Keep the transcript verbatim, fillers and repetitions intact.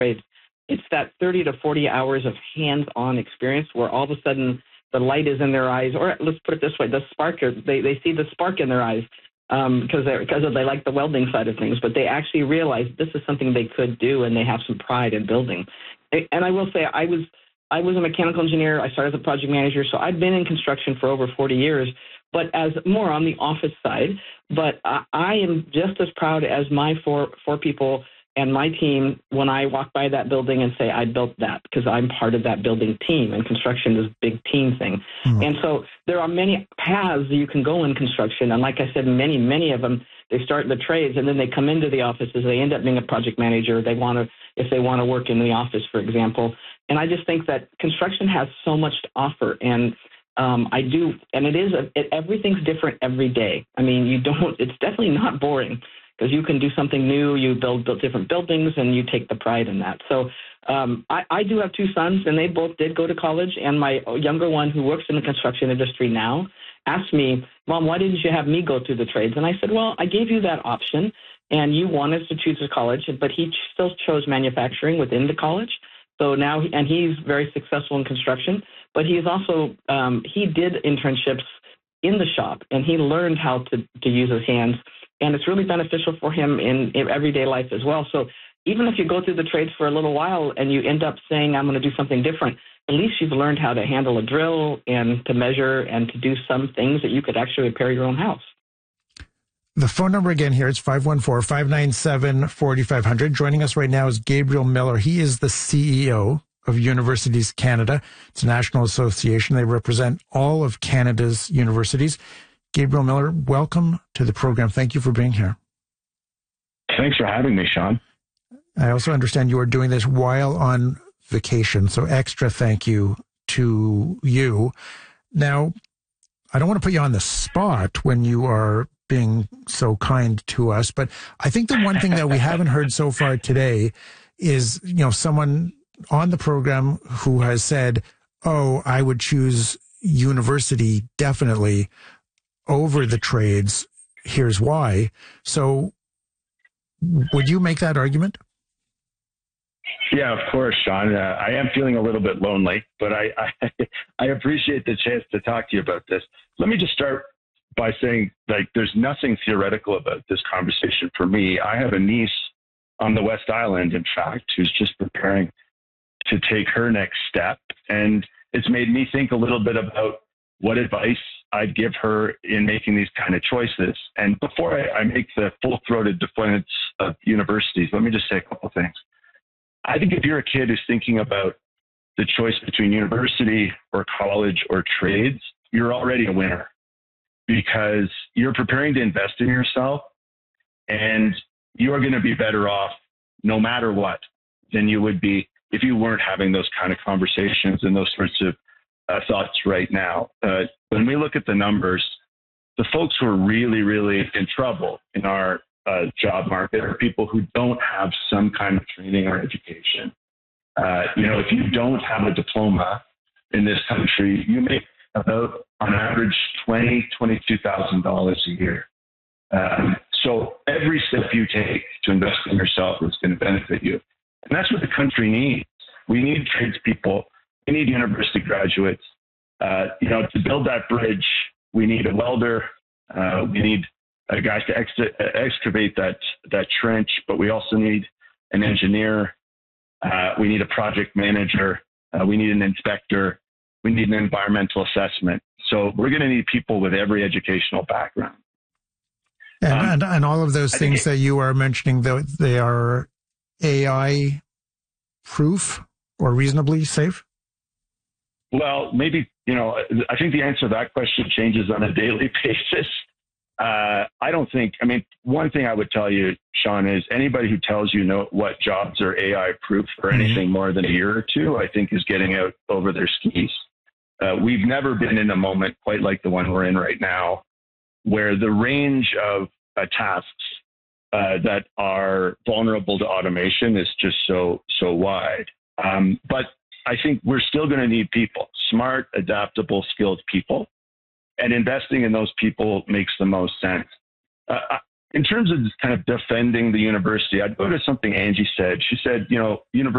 trades. It's that thirty to forty hours of hands-on experience where all of a sudden the light is in their eyes, or let's put it this way, the spark, they, they see the spark in their eyes um, because they're, because they like the welding side of things, but they actually realize this is something they could do and they have some pride in building. And I will say I was I was a mechanical engineer. I started as a project manager, so I've been in construction for over forty years, but as more on the office side. But I, I am just as proud as my four four people and my team when I walk by that building and say I built that, because I'm part of that building team, and construction is a big team thing. Mm-hmm. And so there are many paths you can go in construction, and like I said, many many of them, they start in the trades and then they come into the offices. They end up being a project manager. They want to if they want to work in the office, for example. And I just think that construction has so much to offer. And um, I do, and it is, a, it, everything's different every day. I mean, you don't, it's definitely not boring because you can do something new. You build, build different buildings and you take the pride in that. So um, I, I do have two sons and they both did go to college. And my younger one, who works in the construction industry now, asked me, Mom, why didn't you have me go through the trades? And I said, well, I gave you that option and you wanted to choose a college, but he still chose manufacturing within the college. So now, and he's very successful in construction, but he is also, um, he did internships in the shop and he learned how to, to use his hands. And it's really beneficial for him in, in everyday life as well. So even if you go through the trades for a little while and you end up saying, I'm going to do something different, at least you've learned how to handle a drill and to measure and to do some things that you could actually repair your own house. The phone number again here is five one four, five nine seven, four five zero zero. Joining us right now is Gabriel Miller. He is the C E O of Universities Canada. It's a national association. They represent all of Canada's universities. Gabriel Miller, welcome to the program. Thank you for being here. Thanks for having me, Sean. I also understand you are doing this while on vacation, so extra thank you to you. Now, I don't want to put you on the spot when you are being so kind to us, but I think the one thing that we haven't heard so far today is, you know, someone on the program who has said, oh, I would choose university definitely over the trades. Here's why. So would you make that argument? Yeah, of course, Sean. Uh, I am feeling a little bit lonely, but I, I I appreciate the chance to talk to you about this. Let me just start by saying, like, there's nothing theoretical about this conversation for me. I have a niece on the West Island, in fact, who's just preparing to take her next step. And it's made me think a little bit about what advice I'd give her in making these kind of choices. And before I, I make the full-throated defense of universities, let me just say a couple of things. I think if you're a kid who's thinking about the choice between university or college or trades, you're already a winner, because you're preparing to invest in yourself and you're going to be better off no matter what than you would be if you weren't having those kind of conversations and those sorts of uh, thoughts right now. Uh, when we look at the numbers, the folks who are really, really in trouble in our uh, job market are people who don't have some kind of training or education. Uh, you know, if you don't have a diploma in this country, you make about, on average, twenty thousand dollars, twenty-two thousand dollars a year. Um, so every step you take to invest in yourself is going to benefit you. And that's what the country needs. We need tradespeople. We need university graduates. Uh, you know, to build that bridge, we need a welder. Uh, we need a guy to ex- excavate that, that trench, but we also need an engineer. Uh, we need a project manager. Uh, we need an inspector. We need an environmental assessment. So we're going to need people with every educational background. And, um, and, and all of those I things it, that you are mentioning, though, they are A I proof or reasonably safe? Well, maybe, you know, I think the answer to that question changes on a daily basis. Uh, I don't think, I mean, one thing I would tell you, Sean, is anybody who tells you know what jobs are A I proof for anything mm-hmm. more than a year or two, I think is getting out over their skis. Uh, we've never been in a moment quite like the one we're in right now, where the range of uh, tasks uh, that are vulnerable to automation is just so, so wide. Um, but I think we're still going to need people, smart, adaptable, skilled people. And investing in those people makes the most sense. Uh, in terms of kind of defending the university, I'd go to something Angie said. She said, you know, university